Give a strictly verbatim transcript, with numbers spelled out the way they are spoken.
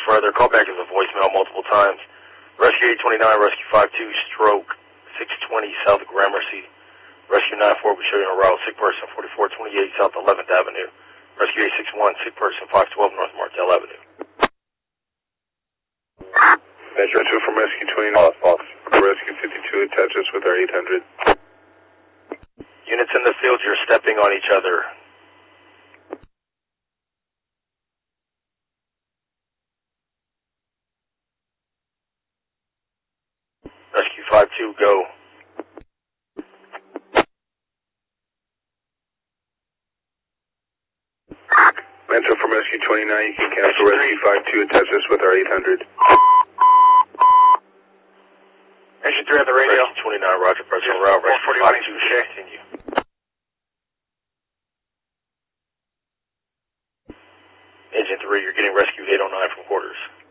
further. Call back as a voicemail multiple times. Rescue eight twenty-nine, Rescue five two, stroke six twenty South of Gramercy. Rescue nine four, we show you on route. Sick person, forty-four twenty-eight South eleventh Avenue. Rescue eight six one, sick person, five twelve North Martell Avenue. Metro two from Rescue twenty-nine, Fox. Rescue fifty-two, attach us with our eight hundred. Units in the field, you're stepping on each other. Rescue five two, go. Metro from Rescue twenty-nine, you can cancel Rescue five two, attach us with our eight hundred. Engine three on the radio. Rescue twenty-nine, roger, press on route. Rescue five two, continue. Engine three, you're getting Rescue eight oh nine from quarters.